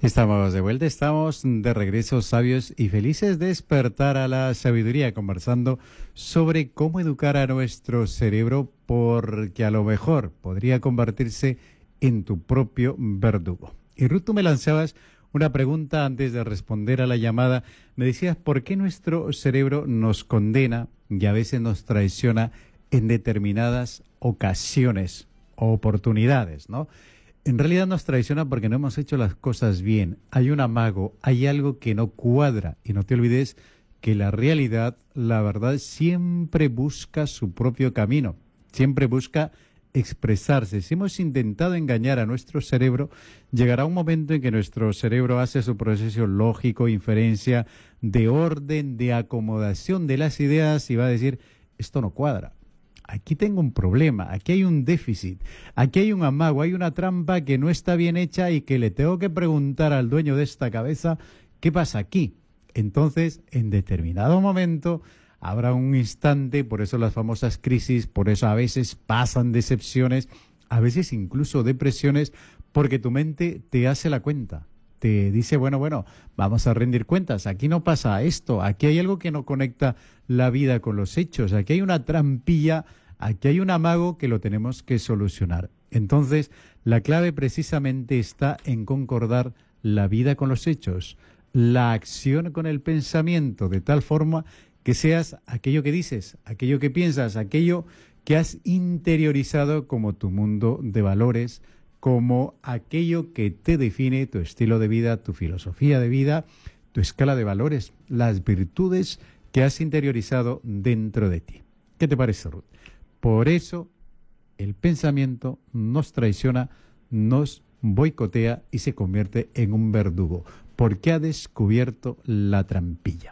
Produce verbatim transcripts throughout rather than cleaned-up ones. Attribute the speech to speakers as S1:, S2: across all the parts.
S1: Estamos de vuelta, estamos de regreso sabios y felices de despertar a la sabiduría, conversando sobre cómo educar a nuestro cerebro, porque a lo mejor podría convertirse en tu propio verdugo. Y Ruth, tú me lanzabas una pregunta antes de responder a la llamada. Me decías, ¿por qué nuestro cerebro nos condena y a veces nos traiciona en determinadas ocasiones o oportunidades, ¿no? En realidad nos traiciona porque no hemos hecho las cosas bien. Hay un amago, hay algo que no cuadra. Y no te olvides que la realidad, la verdad, siempre busca su propio camino. Siempre busca expresarse. Si hemos intentado engañar a nuestro cerebro, llegará un momento en que nuestro cerebro hace su proceso lógico, inferencia, de orden, de acomodación de las ideas y va a decir, esto no cuadra. Aquí tengo un problema, aquí hay un déficit, aquí hay un amago, hay una trampa que no está bien hecha y que le tengo que preguntar al dueño de esta cabeza, ¿qué pasa aquí? Entonces, en determinado momento, habrá un instante, por eso las famosas crisis, por eso a veces pasan decepciones, a veces incluso depresiones, porque tu mente te hace la cuenta. Te dice, bueno, bueno, vamos a rendir cuentas, aquí no pasa esto, aquí hay algo que no conecta la vida con los hechos, aquí hay una trampilla, aquí hay un amago que lo tenemos que solucionar. Entonces, la clave precisamente está en concordar la vida con los hechos, la acción con el pensamiento, de tal forma que seas aquello que dices, aquello que piensas, aquello que has interiorizado como tu mundo de valores, como aquello que te define tu estilo de vida, tu filosofía de vida, tu escala de valores, las virtudes que has interiorizado dentro de ti. ¿Qué te parece, Ruth? Por eso el pensamiento nos traiciona, nos boicotea y se convierte en un verdugo, porque ha descubierto la trampilla.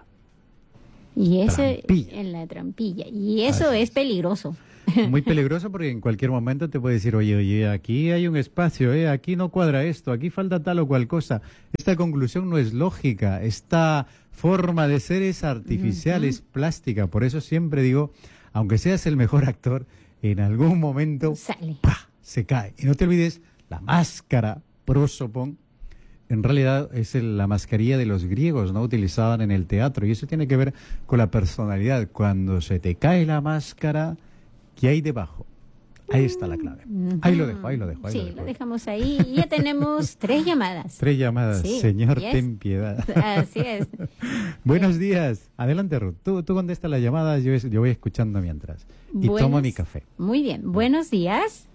S2: Y eso
S1: Trampilla.
S2: en la trampilla. Y eso
S1: Así
S2: es
S1: es.
S2: peligroso.
S1: Muy peligroso porque en cualquier momento te puede decir, oye, oye, aquí hay un espacio, ¿eh? Aquí no cuadra esto, aquí falta tal o cual cosa. Esta conclusión no es lógica, esta forma de ser es artificial,
S2: Uh-huh.
S1: es plástica. Por eso siempre digo, aunque seas el mejor actor, en algún momento
S2: Sale.
S1: ¡pah!, se cae. Y no te olvides, la máscara, prosopon, en realidad es el- la mascarilla de los griegos, ¿no? Utilizaban en el teatro. Y eso tiene que ver con la personalidad. Cuando se te cae la máscara, ¿qué hay debajo? Ahí está la clave. Ahí lo dejo, ahí lo dejo. Ahí
S2: Sí,
S1: lo dejo.
S2: lo dejamos ahí. Y ya tenemos tres llamadas.
S1: Tres llamadas.
S2: Sí,
S1: Señor,
S2: yes.
S1: ten piedad.
S2: Así es.
S1: Buenos días. Adelante, Ruth. Tú, tú contesta las llamadas, yo, yo voy escuchando mientras. Y
S2: Buenos-
S1: tomo mi café.
S2: Muy bien. Buenos días.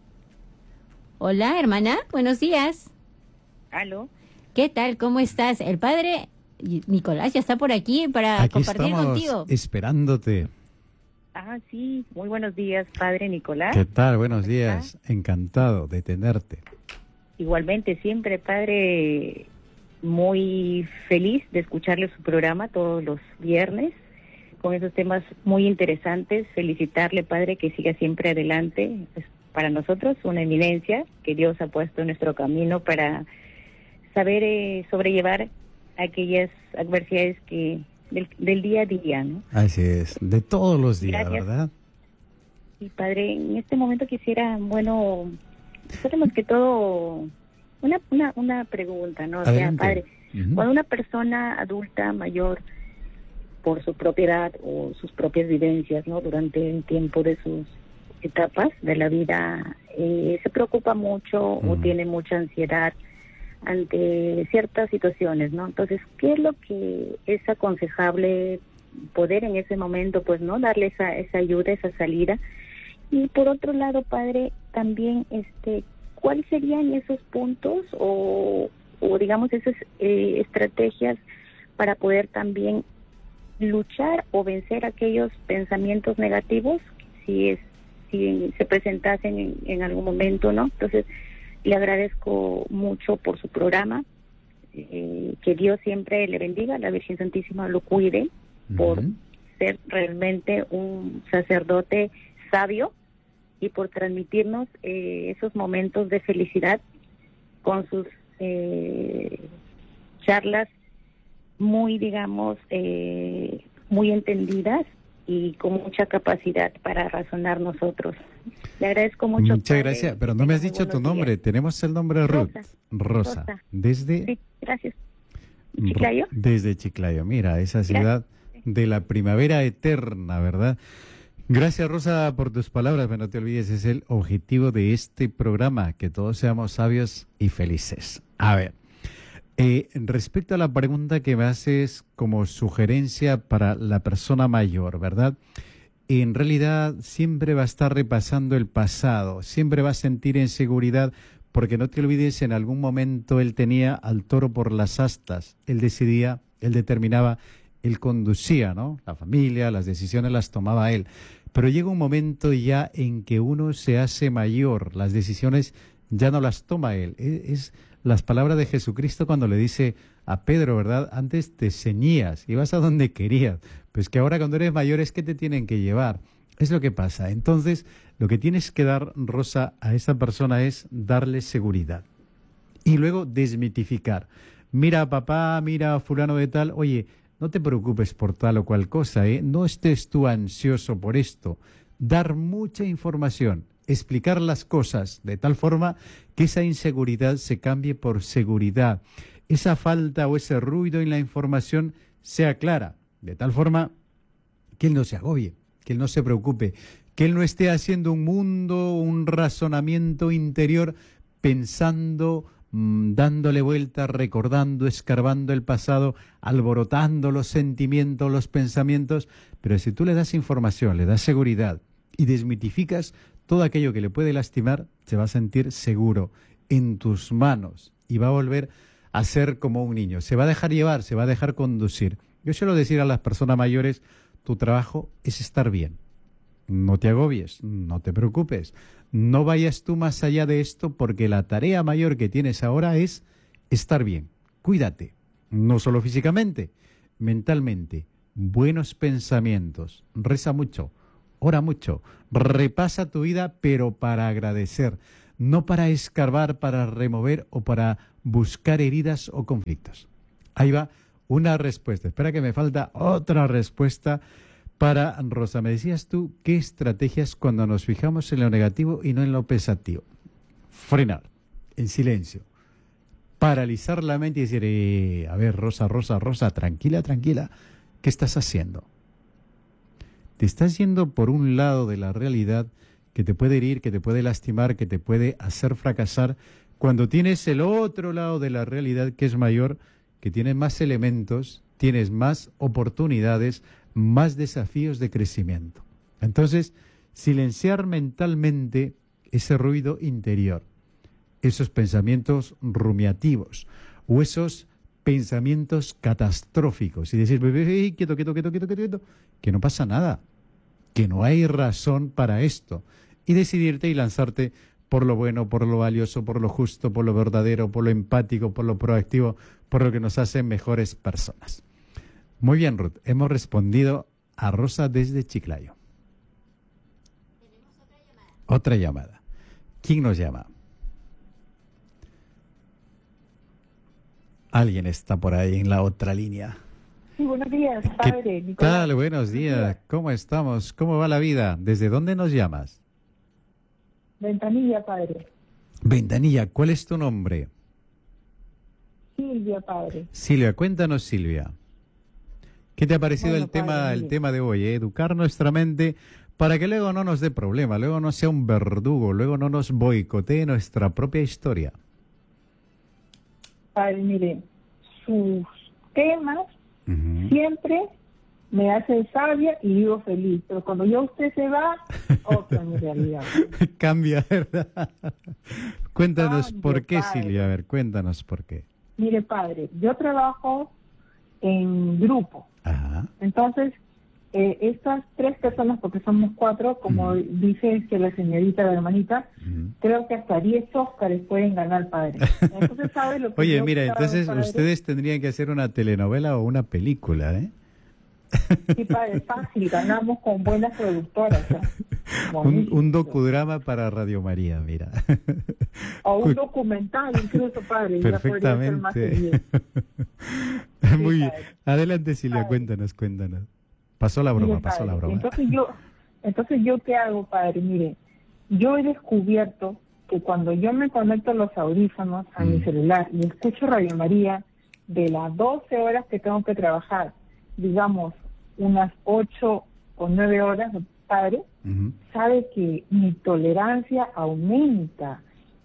S2: Hola, hermana. Buenos días.
S3: Aló.
S2: ¿Qué tal? ¿Cómo estás? El padre Nicolás ya está por aquí para
S1: Aquí
S2: compartir
S1: estamos
S2: contigo.
S1: esperándote.
S3: Ah, sí. Muy buenos días, padre Nicolás.
S1: ¿Qué tal? Buenos
S3: ¿Cómo
S1: días. Encantado de tenerte.
S3: Igualmente, siempre, padre, muy feliz de escucharle su programa todos los viernes con esos temas muy interesantes. Felicitarle, padre, que siga siempre adelante. Es para nosotros una eminencia que Dios ha puesto en nuestro camino para saber eh, sobrellevar aquellas adversidades que del, del día a día, ¿no?
S1: Así es. De todos los días,
S3: Gracias.
S1: ¿verdad?
S3: Y padre, en este momento quisiera, bueno, hacer más que todo una, una, una pregunta, ¿no? O sea,
S1: Adelante.
S3: padre,
S1: Ujú.
S3: cuando una persona adulta mayor, por su propia edad o sus propias vivencias, ¿no? Durante el tiempo de sus etapas de la vida, eh, se preocupa mucho o
S1: Ujú.
S3: tiene mucha ansiedad ante ciertas situaciones, ¿no? Entonces, ¿qué es lo que es aconsejable poder en ese momento, pues, no darle esa, esa ayuda, esa salida? Y por otro lado, padre, también, este, ¿cuáles serían esos puntos o, o digamos, esas eh, estrategias para poder también luchar o vencer aquellos pensamientos negativos si es si se presentasen en, en algún momento, ¿no? Entonces, le agradezco mucho por su programa, eh, que Dios siempre le bendiga, la Virgen Santísima lo cuide por
S1: Ujú.
S3: ser realmente un sacerdote sabio y por transmitirnos eh, esos momentos de felicidad con sus eh, charlas muy, digamos, eh, muy entendidas y con mucha capacidad para razonar nosotros. Le agradezco mucho.
S1: Muchas
S3: padre,
S1: gracias, pero
S3: que
S1: no me has
S3: tenga muy
S1: dicho tu
S3: buenos
S1: nombre.
S3: días.
S1: Tenemos el nombre de Ruth.
S3: Rosa.
S1: Rosa.
S3: Rosa.
S1: Desde
S3: Sí, Gracias. ¿Chiclayo?
S1: Desde Chiclayo, mira, esa ciudad de la primavera eterna, ¿verdad? Gracias, Rosa, por tus palabras, pero no te olvides, es el objetivo de este programa, que todos seamos sabios y felices. A ver, eh, respecto a la pregunta que me haces como sugerencia para la persona mayor, ¿verdad? En realidad siempre va a estar repasando el pasado, siempre va a sentir inseguridad, porque no te olvides, en algún momento él tenía al toro por las astas, él decidía, él determinaba, él conducía, ¿no? La familia, las decisiones las tomaba él. Pero llega un momento ya en que uno se hace mayor, las decisiones ya no las toma él. Es, es las palabras de Jesucristo cuando le dice a Pedro, ¿verdad? Antes te ceñías, ibas a donde querías. Pues que ahora cuando eres mayor es que te tienen que llevar. Es lo que pasa. Entonces, lo que tienes que dar, Rosa, a esa persona es darle seguridad. Y luego desmitificar. Mira, papá, mira, fulano de tal, oye, no te preocupes por tal o cual cosa, ¿eh? No estés tú ansioso por esto. Dar mucha información, explicar las cosas de tal forma que esa inseguridad se cambie por seguridad. Esa falta o ese ruido en la información sea clara, de tal forma que él no se agobie, que él no se preocupe, que él no esté haciendo un mundo, un razonamiento interior, pensando, mmm, dándole vueltas, recordando, escarbando el pasado, alborotando los sentimientos, los pensamientos. Pero si tú le das información, le das seguridad y desmitificas todo aquello que le puede lastimar, se va a sentir seguro en tus manos y va a volver a ser como un niño. Se va a dejar llevar, se va a dejar conducir. Yo suelo decir a las personas mayores, tu trabajo es estar bien. No te agobies, no te preocupes, no vayas tú más allá de esto, porque la tarea mayor que tienes ahora es estar bien. Cuídate, no solo físicamente, mentalmente, buenos pensamientos, reza mucho, ora mucho, repasa tu vida, pero para agradecer, no para escarbar, para remover o para buscar heridas o conflictos. Ahí va una respuesta. Espera que me falta otra respuesta para Rosa. Me decías tú, ¿qué estrategias cuando nos fijamos en lo negativo y no en lo pensativo? Frenar, en silencio, paralizar la mente y decir, eh, a ver, Rosa, Rosa, Rosa, tranquila, tranquila, ¿qué estás haciendo? Te estás yendo por un lado de la realidad que te puede herir, que te puede lastimar, que te puede hacer fracasar, cuando tienes el otro lado de la realidad que es mayor, que tiene más elementos, tienes más oportunidades, más desafíos de crecimiento. Entonces, silenciar mentalmente ese ruido interior, esos pensamientos rumiativos o esos pensamientos catastróficos y decir, quieto, quieto, quieto, quieto, quieto, que no pasa nada, que no hay razón para esto, y decidirte y lanzarte por lo bueno, por lo valioso, por lo justo, por lo verdadero, por lo empático, por lo proactivo, por lo que nos hace mejores personas. Muy bien, Ruth, hemos respondido a Rosa desde Chiclayo. Tenemos otra llamada. Otra llamada. ¿Quién nos llama? Alguien está por ahí en la otra línea.
S4: Sí, buenos días, padre.
S1: ¿Qué
S4: Nicolás.
S1: tal? Buenos días. ¿Cómo estamos? ¿Cómo va la vida? ¿Desde dónde nos llamas?
S4: Ventanilla, padre.
S1: Ventanilla, ¿cuál es tu nombre?
S4: Silvia, padre.
S1: Silvia, cuéntanos, Silvia. ¿Qué te ha parecido
S4: Bueno,
S1: el tema,
S4: padre,
S1: el
S4: mire.
S1: tema de hoy? eh? Educar nuestra mente para que luego no nos dé problema, luego no sea un verdugo, luego no nos boicotee nuestra propia historia.
S4: Padre, mire, sus temas
S1: Ujú.
S4: siempre me hacen sabia y vivo feliz. Pero cuando ya usted se va, otra mi realidad.
S1: Cambia, ¿verdad? Cuéntanos
S4: Cambio,
S1: por qué,
S4: padre.
S1: Silvia. A ver, cuéntanos por qué.
S4: Mire, padre, yo trabajo en grupo.
S1: Ajá.
S4: Entonces, eh, estas tres personas, porque somos cuatro, como
S1: Ujú.
S4: dice que la señorita, la hermanita,
S1: Ujú.
S4: creo que hasta diez Óscares pueden ganar, padre. Entonces, ¿sabe lo que
S1: Oye,
S4: yo
S1: mira,
S4: creo,
S1: entonces
S4: padre?
S1: ustedes tendrían que hacer una telenovela o una película, ¿eh?
S4: Sí, padre, fácil, ganamos con buenas productoras. ¿eh?
S1: Un,
S4: Buenísimo.
S1: un docudrama para Radio María, mira.
S4: O un documental, incluso, padre. ya podría ser más
S1: Perfectamente.
S4: seguido.
S1: Muy
S4: Sí,
S1: bien.
S4: padre.
S1: Adelante, Silvia,
S4: Padre.
S1: cuéntanos, cuéntanos. Pasó la broma,
S4: Mire,
S1: pasó
S4: padre,
S1: la broma.
S4: Entonces yo, entonces yo qué hago, padre, mire, yo he descubierto que cuando yo me conecto los audífonos a mi
S1: Mm.
S4: celular y escucho Radio María, de las doce horas que tengo que trabajar, digamos, unas ocho o nueve horas, padre, uh-huh. sabe que mi tolerancia aumenta,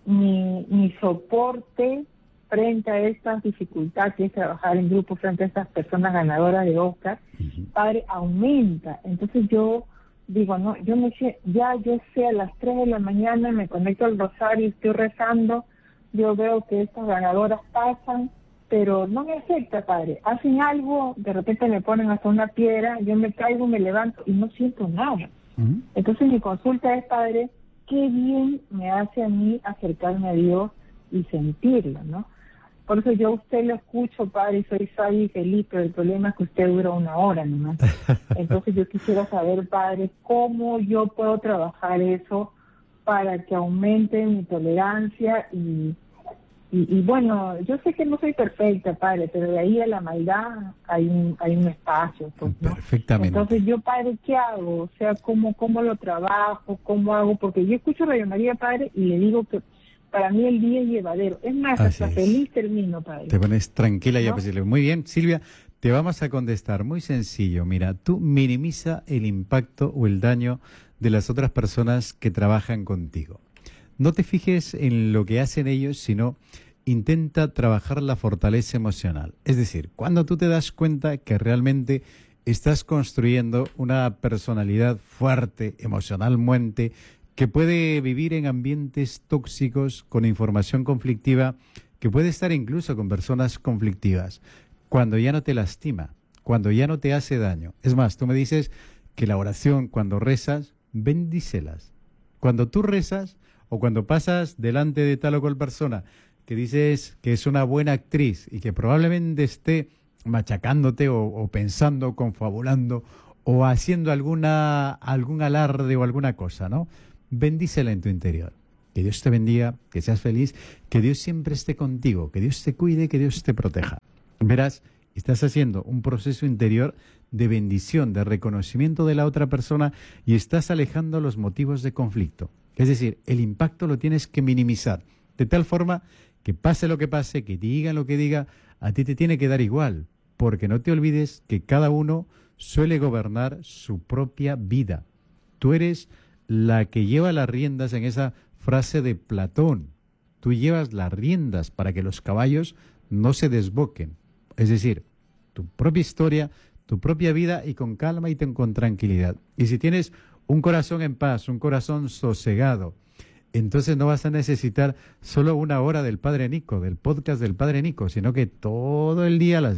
S4: mi, mi soporte frente a estas dificultades, que es trabajar en grupo frente a estas personas ganadoras de Oscar, uh-huh. padre, aumenta. Entonces yo digo, no, yo me sé, ya yo sé, a las tres de la mañana me conecto al rosario, estoy rezando, yo veo que estas ganadoras pasan, pero no me afecta, padre. Hacen algo, de repente me ponen hasta una piedra, yo me caigo, me levanto y no siento nada. Uh-huh. Entonces mi consulta es, padre, qué bien me hace a mí acercarme a Dios y sentirlo, ¿no? Por eso yo a usted lo escucho, padre, y soy sabio y feliz, pero el problema es que usted dura una hora nomás. Entonces yo quisiera saber, padre, cómo yo puedo trabajar eso para que aumente mi tolerancia y, y, y bueno, yo sé que no soy perfecta, padre, pero de ahí a la maldad hay un, hay un espacio. Pues, ¿no?
S1: Perfectamente.
S4: Entonces yo, padre, ¿qué hago? O sea, ¿cómo, cómo lo trabajo? ¿Cómo hago? Porque yo escucho Radio María, padre, y le digo que para mí el día es llevadero. Es más,
S1: Así
S4: hasta
S1: es.
S4: Feliz termino, padre.
S1: Te pones tranquila y
S4: ¿No?
S1: apacible. Muy bien, Silvia, te vamos a contestar. Muy sencillo. Mira, tú minimiza el impacto o el daño de las otras personas que trabajan contigo. No te fijes en lo que hacen ellos, sino intenta trabajar la fortaleza emocional. Es decir, cuando tú te das cuenta que realmente estás construyendo una personalidad fuerte, emocionalmente, que puede vivir en ambientes tóxicos, con información conflictiva, que puede estar incluso con personas conflictivas, cuando ya no te lastima, cuando ya no te hace daño. Es más, tú me dices que la oración, cuando rezas, bendícelas. Cuando tú rezas o cuando pasas delante de tal o cual persona que dices que es una buena actriz y que probablemente esté machacándote o, o pensando, confabulando o haciendo alguna algún alarde o alguna cosa, ¿no? Bendícela en tu interior. Que Dios te bendiga, que seas feliz, que Dios siempre esté contigo, que Dios te cuide, que Dios te proteja. Verás, estás haciendo un proceso interior de bendición, de reconocimiento de la otra persona y estás alejando los motivos de conflicto. Es decir, el impacto lo tienes que minimizar, de tal forma que pase lo que pase, que digan lo que diga, a ti te tiene que dar igual, porque no te olvides que cada uno suele gobernar su propia vida. Tú eres la que lleva las riendas en esa frase de Platón. Tú llevas las riendas para que los caballos no se desboquen. Es decir, tu propia historia, tu propia vida y con calma y con tranquilidad. Y si tienes un corazón en paz, un corazón sosegado, entonces no vas a necesitar solo una hora del Padre Nico, del podcast del Padre Nico, sino que todo el día las